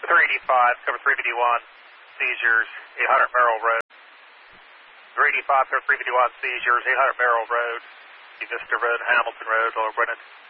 385, cover 351, seizures, 800 Merrill Road. 385, cover 351, seizures, 800 Merrill Road, Vista Road, Hamilton Road, Lower Brennan.